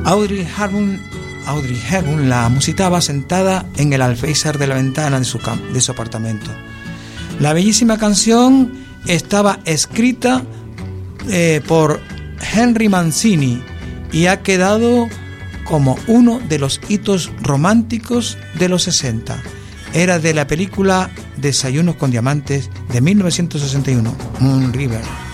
Audrey Hepburn la musitaba sentada en el alféizar de la ventana de su apartamento. La bellísima canción estaba escrita por Henry Mancini y ha quedado como uno de los hitos románticos de los 60. Era de la película Desayunos con Diamantes de 1961, Moon River.